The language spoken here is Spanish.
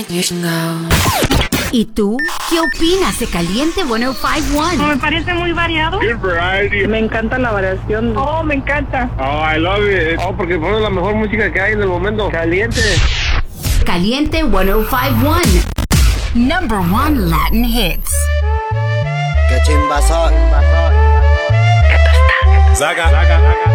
¿Y tú? ¿Qué opinas de Caliente 105.1? Me parece muy variado. Me encanta la variación. Oh, me encanta. Oh, I love it. Oh, porque pone la mejor música que hay en el momento. Caliente. Caliente 105.1. Number 1 Latin hits. Que chimba son. Zaga.